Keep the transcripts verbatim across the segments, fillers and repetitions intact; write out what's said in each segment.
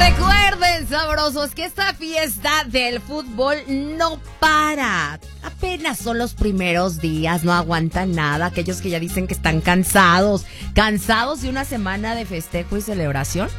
Recuerden, sabrosos, que esta fiesta del fútbol no para. Apenas son los primeros días, no aguantan nada. Aquellos que ya dicen que están cansados, cansados de una semana de festejo y celebración.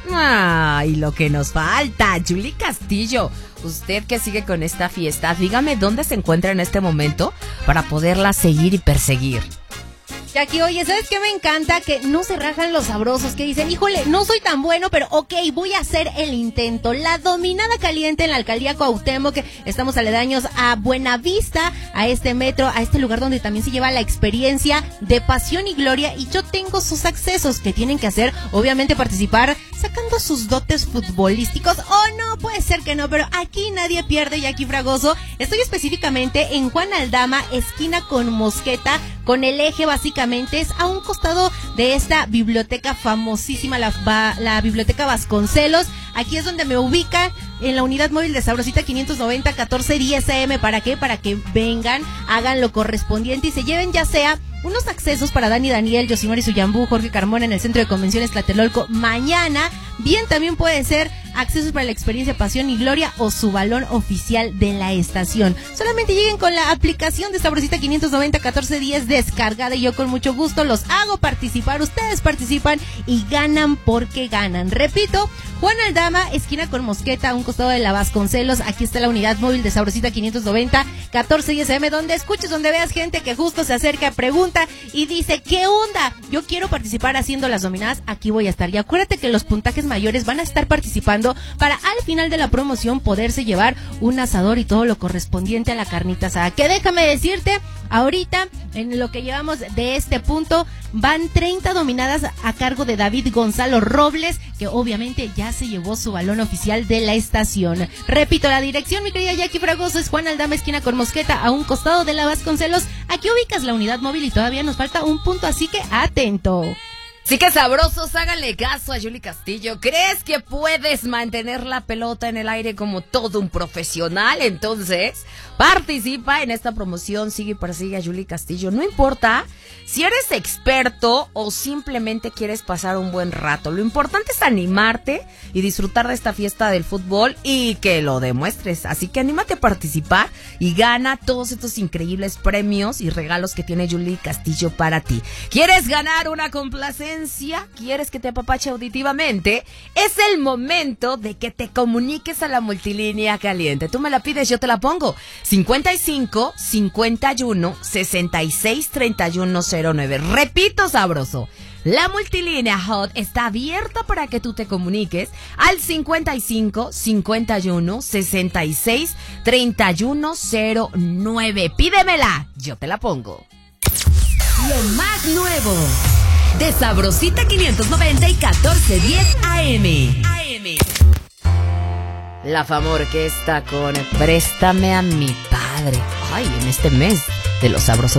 Ay, lo que nos falta. Julie Castillo, usted que sigue con esta fiesta, dígame dónde se encuentra en este momento para poderla seguir y perseguir. Jackie, oye, ¿sabes qué me encanta? Que no se rajan los sabrosos, que dicen, híjole, no soy tan bueno, pero ok, voy a hacer el intento. La dominada caliente en la alcaldía Cuauhtémoc, que estamos aledaños a Buenavista, a este metro, a este lugar donde también se lleva la experiencia de Pasión y Gloria, y yo tengo sus accesos que tienen que hacer, obviamente participar sacando sus dotes futbolísticos, o oh, no, puede ser que no, pero aquí nadie pierde, Jackie Fragoso. Estoy específicamente en Juan Aldama, esquina con Mosqueta, con el eje básicamente es a un costado de esta biblioteca famosísima, la, la biblioteca Vasconcelos. Aquí es donde me ubican, en la unidad móvil de Sabrosita quinientos noventa, catorce diez A M. ¿Para qué? Para que vengan, hagan lo correspondiente y se lleven ya sea unos accesos para Dani Daniel, Yosimari Suyambú, Jorge Carmona en el Centro de Convenciones Tlatelolco mañana. Bien, también puede ser accesos para la experiencia Pasión y Gloria o su balón oficial de la estación. Solamente lleguen con la aplicación de Sabrosita quinientos noventa, catorce diez descargada y yo con mucho gusto los hago participar. Ustedes participan y ganan porque ganan. Repito, Juan Aldama, esquina con Mosqueta, a un costado de la Vasconcelos. Aquí está la unidad móvil de Sabrosita quinientos noventa, catorce diez A M, donde escuches, donde veas gente que justo se acerca, pregunta y dice, ¿qué onda? Yo quiero participar haciendo las dominadas, aquí voy a estar. Y acuérdate que los puntajes mayores van a estar participando para al final de la promoción poderse llevar un asador y todo lo correspondiente a la carnita asada. Que déjame decirte, ahorita en lo que llevamos de este punto van treinta dominadas a cargo de David Gonzalo Robles, que obviamente ya se llevó su balón oficial de la estación. Repito, la dirección, mi querida Jackie Fragoso, es Juan Aldama, esquina con Mosqueta, a un costado de la Vasconcelos. Aquí ubicas la unidad móvil y todavía nos falta un punto, así que atento. Sí que sabrosos, háganle caso a Julie Castillo. ¿Crees que puedes mantener la pelota en el aire como todo un profesional? Entonces, participa en esta promoción, sigue y persigue a Julie Castillo. No importa si eres experto o simplemente quieres pasar un buen rato. Lo importante es animarte y disfrutar de esta fiesta del fútbol y que lo demuestres. Así que anímate a participar y gana todos estos increíbles premios y regalos que tiene Julie Castillo para ti. ¿Quieres ganar una complacencia? ¿Quieres que te apapache auditivamente? Es el momento de que te comuniques a la multilínea caliente. Tú me la pides, yo te la pongo. cincuenta y cinco, cincuenta y uno, sesenta y seis, treinta y uno cero nueve. Repito, sabroso. La multilínea Hot está abierta para que tú te comuniques al cincuenta y cinco, cincuenta y uno, sesenta y seis, treinta y uno cero nueve. Pídemela, yo te la pongo. Lo más nuevo de Sabrosita quinientos noventa y catorce diez A M. La fama orquesta con Préstame a mi padre. Ay, en este mes de los sabrosos